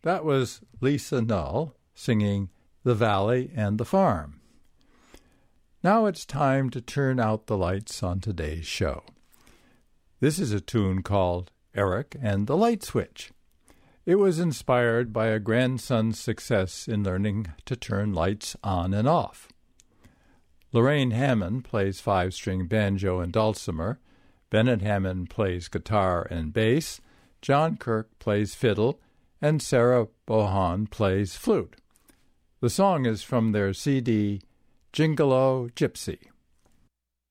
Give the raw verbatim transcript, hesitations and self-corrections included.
That was Lisa Null singing The Valley and the Farm. Now it's time to turn out the lights on today's show. This is a tune called Eric and the Light Switch. It was inspired by a grandson's success in learning to turn lights on and off. Lorraine Hammond plays five-string banjo and dulcimer, Bennett Hammond plays guitar and bass, John Kirk plays fiddle, and Sarah Bohan plays flute. The song is from their C D, Jingle-O Gypsy.